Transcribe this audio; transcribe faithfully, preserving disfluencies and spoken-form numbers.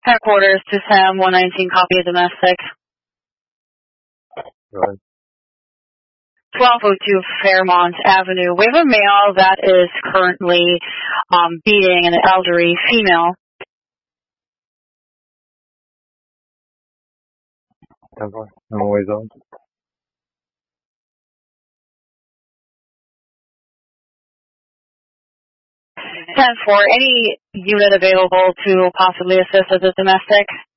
Headquarters to Sam, one nineteen, copy of domestic. Right. twelve oh two Fairmont Avenue. We have a male that is currently um, beating an elderly female. Temple. I'm always on. ten four, any unit available to possibly assist as a domestic?